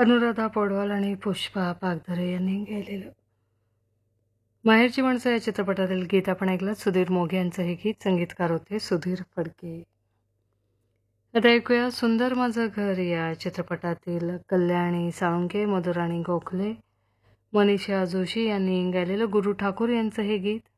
अनुराधा पौडवाल आणि पुष्पा पागधरे यांनी गायलेलं. माहेरची माणसं या चित्रपटातील गीत आपण ऐकलं. सुधीर मोघे यांचं हे गीत, संगीतकार होते सुधीर फडके. आता ऐकूया सुंदर माझं घर या चित्रपटातील कल्याणी साळुंके, मधुराणी गोखले, मनीषा जोशी यांनी गायलेलं. गुरु ठाकूर यांचं हे गीत,